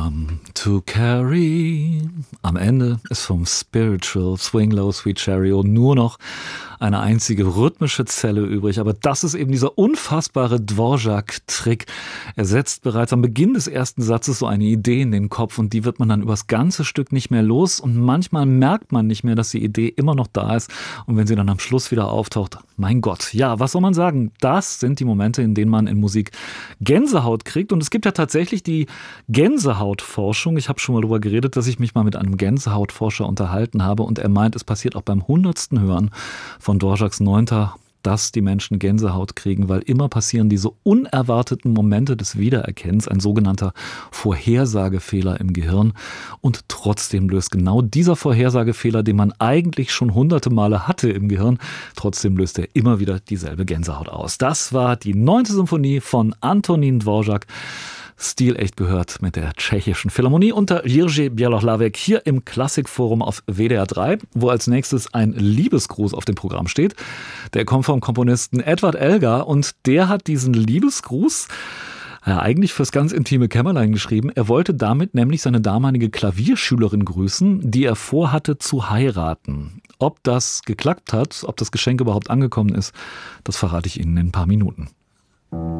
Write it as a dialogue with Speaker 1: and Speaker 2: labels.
Speaker 1: Come to carry. Am Ende ist vom Spiritual Swing Low Sweet Chariot nur noch eine einzige rhythmische Zelle übrig. Aber das ist eben dieser unfassbare Dvorak-Trick. Er setzt bereits am Beginn des ersten Satzes so eine Idee in den Kopf und die wird man dann übers ganze Stück nicht mehr los. Und manchmal merkt man nicht mehr, dass die Idee immer noch da ist. Und wenn sie dann am Schluss wieder auftaucht, mein Gott, ja, was soll man sagen? Das sind die Momente, in denen man in Musik Gänsehaut kriegt. Und es gibt ja tatsächlich die Gänsehautforschung. Ich habe schon mal darüber geredet, dass ich mich mal mit einem Gänsehautforscher unterhalten habe. Und er meint, es passiert auch beim 100. Hören von Dvoraks 9., dass die Menschen Gänsehaut kriegen, weil immer passieren diese unerwarteten Momente des Wiedererkennens, ein sogenannter Vorhersagefehler im Gehirn. Und trotzdem löst genau dieser Vorhersagefehler, den man eigentlich schon hunderte Male hatte im Gehirn, trotzdem löst er immer wieder dieselbe Gänsehaut aus. Das war die 9. Symphonie von Antonín Dvořák. Stilecht gehört mit der tschechischen Philharmonie unter Jiří Bělohlavek hier im Klassikforum auf WDR 3, wo als nächstes ein Liebesgruß auf dem Programm steht. Der kommt vom Komponisten Edward Elgar und der hat diesen Liebesgruß eigentlich fürs ganz intime Kämmerlein geschrieben. Er wollte damit nämlich seine damalige Klavierschülerin grüßen, die er vorhatte zu heiraten. Ob das geklappt hat, ob das Geschenk überhaupt angekommen ist, das verrate ich Ihnen in ein paar Minuten.